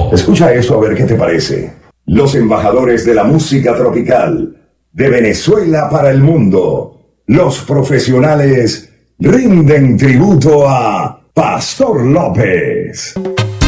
Escucha esto a ver qué te parece. Los embajadores de la música tropical de Venezuela para el mundo, los profesionales, rinden tributo a Pastor López.